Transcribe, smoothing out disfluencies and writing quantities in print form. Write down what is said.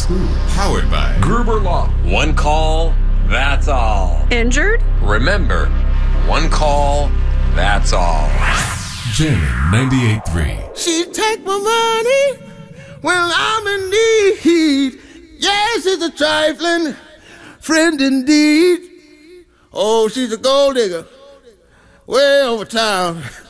School. Powered by Gruber Law. One call, that's all. Injured? Remember, one call, that's all. Jammin' 98.3. She take my money when I'm in need. Yes, it's a trifling friend indeed. Oh, she's a gold digger way over town.